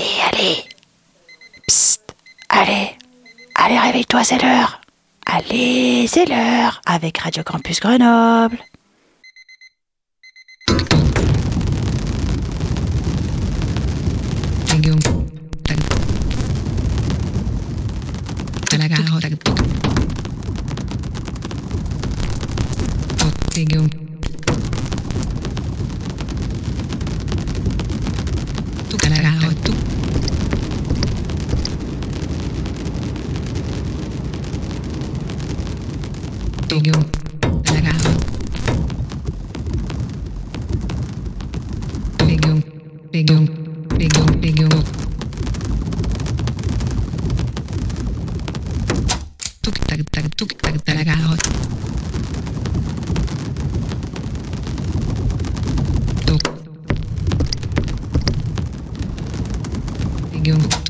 Allez. Psst. Allez, réveille-toi, c'est l'heure. Allez, c'est l'heure. Avec Radio Campus Grenoble. Go.